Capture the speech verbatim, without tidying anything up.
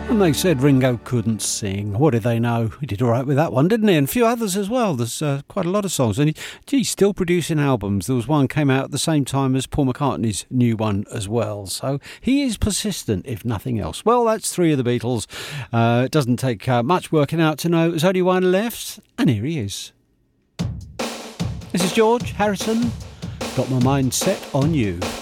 And they said Ringo couldn't sing. What did they know? He did all right with that one, didn't he? And a few others as well. There's uh, quite a lot of songs. And he, gee, still producing albums. There was one came out at the same time as Paul McCartney's new one as well. So he is persistent, if nothing else. Well, that's three of the Beatles. Uh, it doesn't take uh, much working out to know there's only one left. And here he is. This is George Harrison. Got my mind set on you.